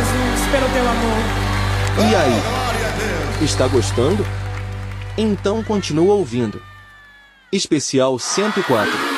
Jesus, pelo teu amor. E aí? Está gostando? Então continua ouvindo. Especial 104.